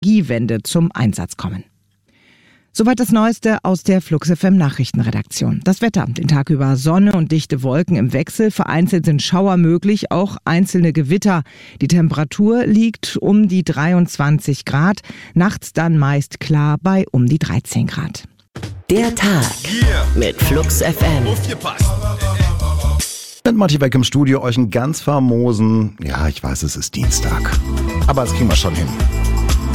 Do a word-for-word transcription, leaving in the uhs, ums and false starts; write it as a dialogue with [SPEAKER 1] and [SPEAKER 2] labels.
[SPEAKER 1] Energiewende zum Einsatz kommen. Soweit das Neueste aus der Flux F M Nachrichtenredaktion. Das Wetter, den Tag über Sonne und dichte Wolken im Wechsel. Vereinzelt sind Schauer möglich, auch einzelne Gewitter. Die Temperatur liegt um die dreiundzwanzig Grad. Nachts dann meist klar bei um die dreizehn Grad.
[SPEAKER 2] Der Tag mit Flux F M.
[SPEAKER 3] Mit Matti weg im Studio, euch einen ganz famosen, ja, ich weiß, es ist Dienstag, aber das kriegen wir schon hin.